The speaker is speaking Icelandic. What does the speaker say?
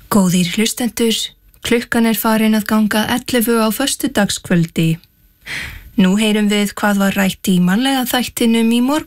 Góðir hlustendur, klukkan farin að ganga 11 á föstudagskvöldi. Nú heyrum við hvað var rætt í mannlega þættinum í morgun.